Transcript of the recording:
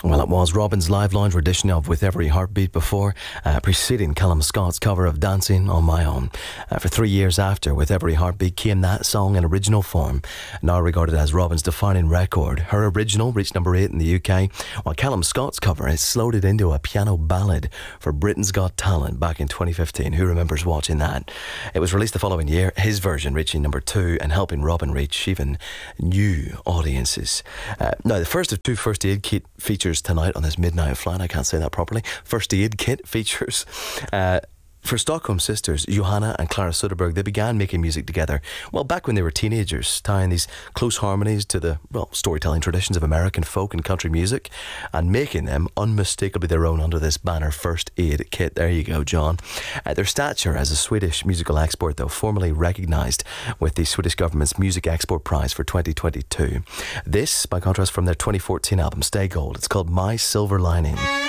Well, it was Robin's live lounge rendition of With Every Heartbeat before, preceding Callum Scott's cover of Dancing on My Own. For 3 years after With Every Heartbeat came that song in original form, now regarded as Robin's defining record. Her original reached number 8 in the UK, while Callum Scott's cover has slowed it into a piano ballad for Britain's Got Talent back in 2015. Who remembers watching that? It was released the following year, his version reaching number 2 and helping Robin reach even new audiences. Now, the first of two First Aid Kit features tonight on this midnight flight. I can't say that properly. First Aid Kit features for Stockholm sisters Johanna and Clara Soderberg. They began making music together, well, back when they were teenagers, tying these close harmonies to the, well, storytelling traditions of American folk and country music and making them unmistakably their own under this banner First Aid Kit. There you go, John. Their stature as a Swedish musical export, though, formally recognised with the Swedish government's Music Export Prize for 2022. This, by contrast, from their 2014 album Stay Gold. It's called My Silver Lining.